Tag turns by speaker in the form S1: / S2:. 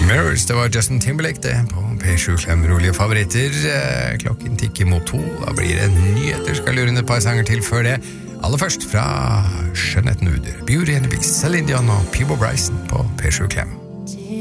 S1: Mirrors, det var Justin Timberlake det på P7 Klem rolige favoritter. Klokken tikker mot 2, da blir det nyheter. Skal lure inn et par sanger til før det. Aller først fra Jeanette Nuder, Beauty and the Beast, Celine Dion og Peabo Bryson på P7 Klem.